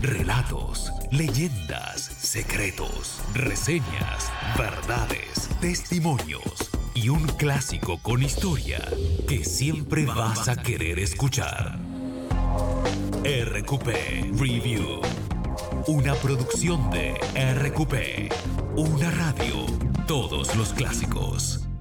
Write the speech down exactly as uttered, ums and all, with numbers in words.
relatos, leyendas, secretos, reseñas, verdades, testimonios y un clásico con historia que siempre vas a querer escuchar. R Q P Review, una producción de R Q P, una radio, todos los clásicos.